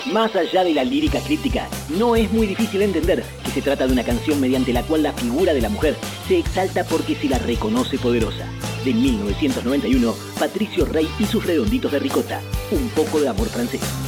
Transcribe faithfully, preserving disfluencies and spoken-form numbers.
Más allá de la lírica críptica, no es muy difícil entender que se trata de una canción mediante la cual la figura de la mujer se exalta porque se la reconoce poderosa. De mil novecientos noventa y uno, Patricio Rey y sus redonditos de ricota. Un poco de amor francés.